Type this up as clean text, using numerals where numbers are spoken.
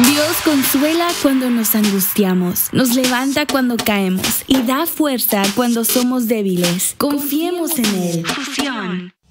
Dios consuela cuando nos angustiamos, nos levanta cuando caemos y da fuerza cuando somos débiles. Confiemos en Él. Fusión.